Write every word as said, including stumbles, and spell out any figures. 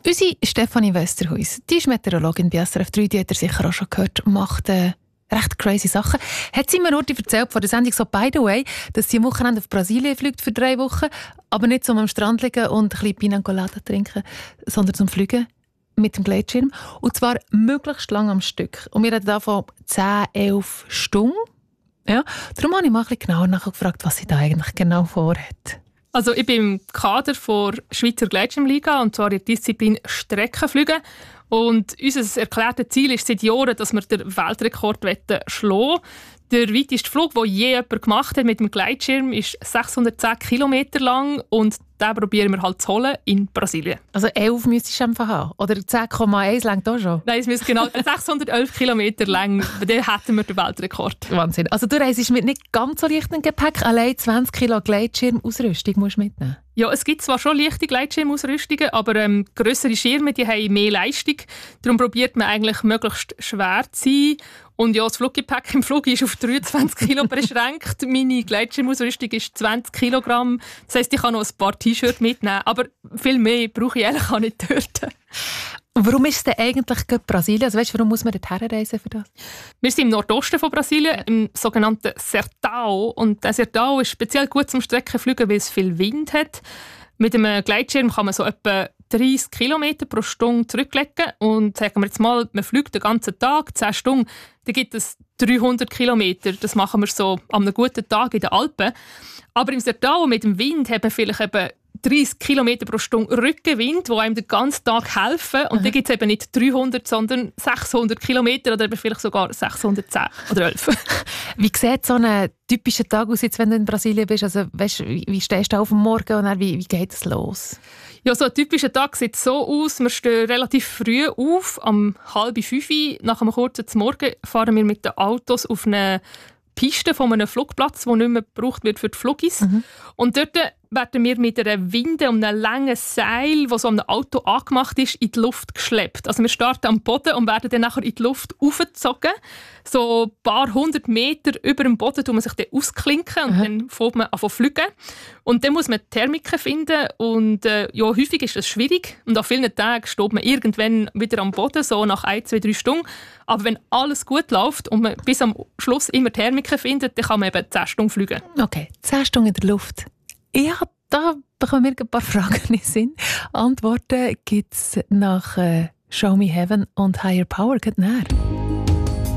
Unsere Stefanie Westerhuis, die ist Meteorologin bei S R F drei, die hat ihr sicher auch schon gehört, macht äh, recht crazy Sachen. Hat sie mir nur erzählt vor der Sendung so by the way, dass sie am Wochenende auf Brasilien fliegt für drei Wochen, aber nicht zum am Strand liegen und ein bisschen Pina Colada trinken, sondern zum Fliegen mit dem Gleitschirm. Und zwar möglichst lang am Stück. Und wir reden da von zehn, elf Stunden. Ja, darum habe ich mal ein bisschen genauer nachgefragt, was sie da eigentlich genau vorhat. Also ich bin im Kader der Schweizer Gleitschirmliga und zwar in der Disziplin Streckenflüge. Und unser erklärtes Ziel ist seit Jahren, dass wir den Weltrekord schlagen wollen. Der weiteste Flug, den je jemand gemacht hat mit dem Gleitschirm, ist sechshundertzehn Kilometer lang und den probieren wir halt zu holen in Brasilien. Also elf müsstest du einfach haben? Oder zehn Komma eins längt auch schon? Nein, es müsste genau sechshundertelf Kilometer lang, dann hätten wir den Weltrekord. Wahnsinn. Also du reist mit nicht ganz so leichtem Gepäck, allein zwanzig Kilo Gleitschirmausrüstung musst du mitnehmen? Ja, es gibt zwar schon leichte Gleitschirmausrüstungen, aber ähm, grössere Schirme die haben mehr Leistung. Darum probiert man eigentlich möglichst schwer zu sein. Und ja, das Fluggepäck im Flug ist auf dreiundzwanzig Kilo beschränkt. Meine Gleitschirmausrüstung ist zwanzig Kilogramm. Das heisst, ich kann noch ein paar T-Shirts mitnehmen. Aber viel mehr brauche ich eigentlich auch nicht dort. Und warum ist es denn eigentlich gerade Brasilien? Also weißt, warum muss man dort herreisen für das? Wir sind im Nordosten von Brasilien, im sogenannten Sertão. Und der Sertão ist speziell gut zum Streckenfliegen, weil es viel Wind hat. Mit einem Gleitschirm kann man so etwa dreißig Kilometer pro Stunde zurücklegen. Und sagen wir jetzt mal, man fliegt den ganzen Tag, zehn Stunden, dann gibt es dreihundert Kilometer. Das machen wir so an einem guten Tag in den Alpen. Aber im Sertão mit dem Wind hat man vielleicht eben dreißig Kilometer pro Stunde Rückenwind, die einem den ganzen Tag helfen. Und mhm. dann gibt es eben nicht dreihundert, sondern sechshundert Kilometer oder eben vielleicht sogar sechshundertzehn oder elf. Wie sieht so ein typischer Tag aus, jetzt, wenn du in Brasilien bist? Also, weißt, wie, wie stehst du auf am Morgen und dann, wie, wie geht es los? Ja, so ein typischer Tag sieht so aus. Wir stehen relativ früh auf, um halb fünf. Nach einem kurzen Morgen fahren wir mit den Autos auf eine Piste von einem Flugplatz, der nicht mehr gebraucht wird für die Flugis. Mhm. Und dort werden wir mit einer Winde und einem langen Seil, das so an einem Auto angemacht ist, in die Luft geschleppt. Also wir starten am Boden und werden dann nachher in die Luft aufgezogen. So ein paar hundert Meter über dem Boden tut man sich dann ausklinken und mhm. dann fängt man an zu fliegen. Und dann muss man Thermiken finden und äh, ja, häufig ist das schwierig. Und an vielen Tagen steht man irgendwann wieder am Boden, so nach ein, zwei, drei Stunden. Aber wenn alles gut läuft und man bis am Schluss immer Thermiken findet, dann kann man eben zehn Stunden fliegen. Okay, zehn Stunden in der Luft. Ja, da bekommen wir ein paar Fragen in den Sinn. Antworten gibt es nach äh, «Show Me Heaven» und «Higher Power». Geht näher.